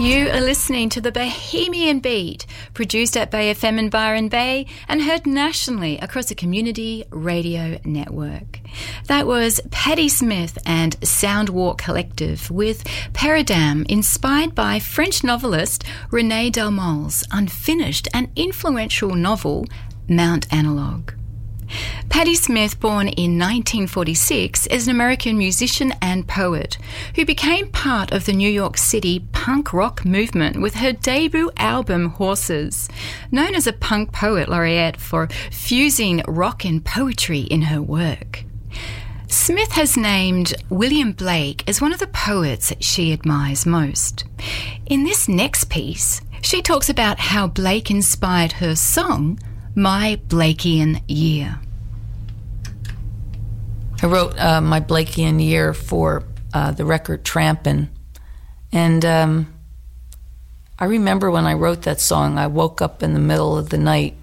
You are listening to the Bohemian Beat, produced at Bay FM in Byron Bay and heard nationally across a community radio network. That was Patti Smith and Soundwalk Collective with Peridam, inspired by French novelist René Delmont's unfinished and influential novel Mount Analog. Patti Smith, born in 1946, is an American musician and poet who became part of the New York City punk rock movement with her debut album Horses. Known as a punk poet laureate for fusing rock and poetry in her work. Smith has named William Blake as one of the poets she admires most. In this next piece, she talks about how Blake inspired her song, My Blakean Year. I wrote My Blakean Year for the record Trampin'. And I remember when I wrote that song, I woke up in the middle of the night.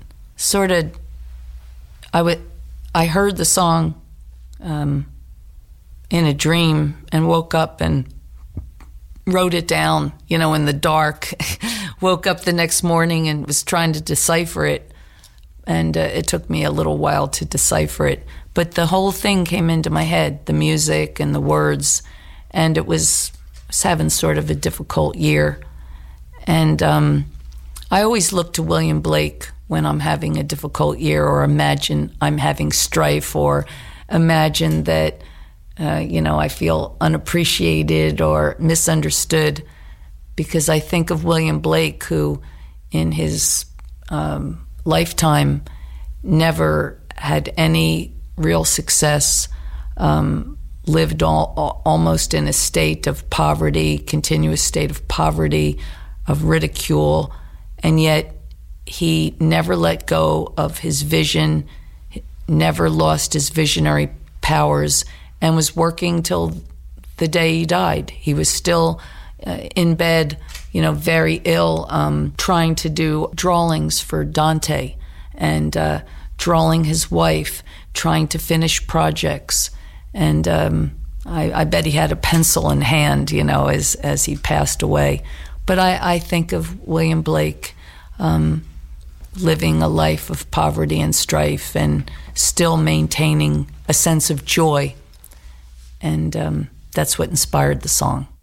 I heard the song in a dream and woke up and wrote it down, in the dark. Woke up the next morning and was trying to decipher it. And it took me a little while to decipher it. But the whole thing came into my head, the music and the words. And I was having sort of a difficult year. And I always look to William Blake when I'm having a difficult year, or imagine I'm having strife, or imagine that, I feel unappreciated or misunderstood. Because I think of William Blake, who in his lifetime never had any real success, lived almost in a state of poverty, continuous state of poverty, of ridicule, and yet he never let go of his vision, never lost his visionary powers, and was working till the day he died. He was still in bed, very ill, trying to do drawings for Dante and drawing his wife, trying to finish projects. And I bet he had a pencil in hand, as he passed away. But I think of William Blake living a life of poverty and strife and still maintaining a sense of joy. And that's what inspired the song.